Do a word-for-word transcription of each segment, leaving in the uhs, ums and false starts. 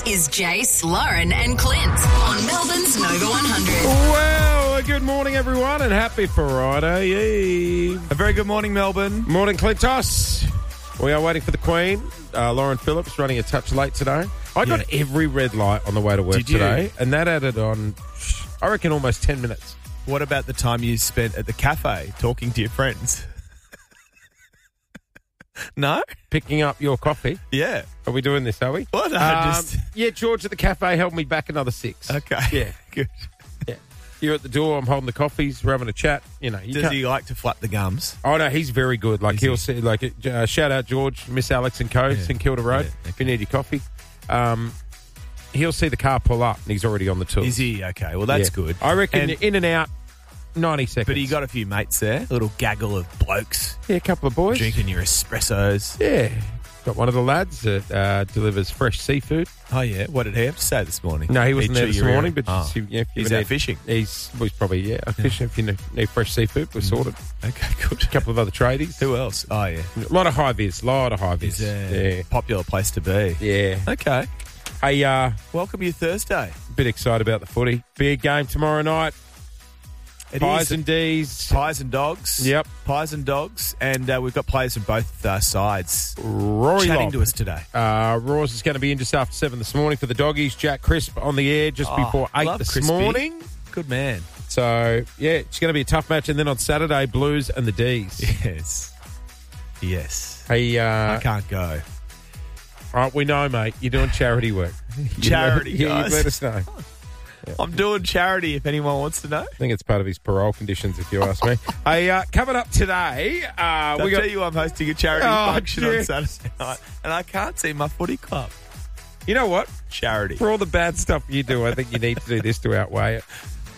is Jace, Lauren and Clint on Melbourne's Nova one hundred. Well, good morning, everyone, and happy Friday Eve. A very good morning, Melbourne. Morning, Clintos. We are waiting for the Queen. Uh, Lauren Phillips running a touch late today. I got Yeah. every red light on the way to work Did you? today, and that added on, I reckon, almost ten minutes. What about the time you spent at the cafe talking to your friends? No? Picking up your coffee. Yeah. Are we doing this, are we? What? No, Um, just... Yeah, George at the cafe held me back another six. Okay. Yeah. Good. Yeah. You're at the door, I'm holding the coffees, we're having a chat. You know, you Does can't- he like to flap the gums? Oh, no, he's very good. Like, Is he'll he? say, like, uh, shout out George, Miss Alex and Co. Yeah. St Kilda Road, Yeah, if you need your coffee. Um, he'll see the car pull up and he's already on the tour. Is he? Okay. Well, that's Yeah. good. I reckon And- in and out, ninety seconds. But you got a few mates there, a little gaggle of blokes Yeah, a couple of boys. drinking your espressos. Yeah. Got one of the lads that uh, delivers fresh seafood. Oh, yeah. What did he have to say this morning? No, he wasn't He'd there chew this your ear. morning, but Oh. just, if, yeah, if you He's need- out fishing. He's, well, he's probably, yeah, fishing. If you need, need fresh seafood, we're sorted. Okay, good. A couple of other tradies. Who else? Oh, yeah. A lot of high vis, a lot of high vis. It's a Yeah. popular place to be. Yeah. Okay. Hey, uh, Welcome your Thursday. bit excited about the footy. Big game tomorrow night. It Pies is. and D's. Pies and dogs. Yep. Pies and dogs. And uh, we've got players from both uh, sides Rory chatting Lobb. to us today. Uh, Roars is going to be in just after seven this morning for the doggies. Jack Crisp on the air just Oh, before eight love this Crispy. morning. Good man. So, yeah, it's going to be a tough match. And then on Saturday, Blues and the D's. Yes. Yes. Hey, uh, I can't go. all right, we know, mate, you're doing charity work. You Charity, let, yeah, guys. you let us know. I'm doing charity if anyone wants to know. I think it's part of his parole conditions, if you ask me. Hey, uh, coming up today, uh, I'll we got. tell you I'm hosting a charity Oh, function yes. on Saturday night, and I can't see my footy club. You know what? Charity. For all the bad stuff you do, I think you need to do this to outweigh it.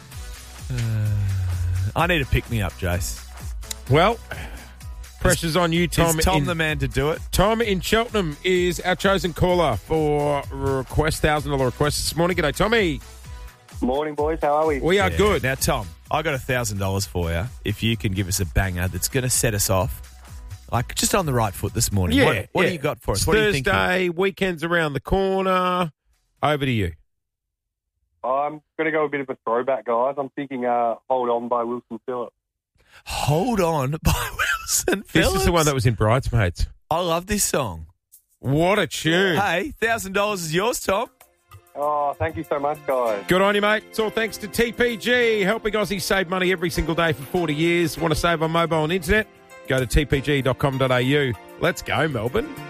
I need to pick me up, Jace. Well, pressure's on you, Tom. Is Tom in, the man to do it? Tom in Cheltenham is our chosen caller for request one thousand dollars request this morning. G'day, Tommy. Morning, boys. How are we? We are Yeah. good. Now, Tom, I got a thousand dollars for you if you can give us a banger that's going to set us off, like just on the right foot this morning. Yeah. What, what yeah. do you got for us? It's What are you thinking? Thursday, weekend's around the corner. Over to you. I'm going to go a bit of a throwback, guys. I'm thinking uh, Hold On by Wilson Phillips. Hold on by Wilson This Phillips. is the one that was in Bridesmaids. I love this song. What a tune. Hey, thousand dollars is yours, Tom. Oh, thank you so much, guys. Good on you, mate. It's all thanks to T P G, helping Aussies save money every single day for forty years. Want to save on mobile and internet? Go to t p g dot com dot a u. Let's go, Melbourne.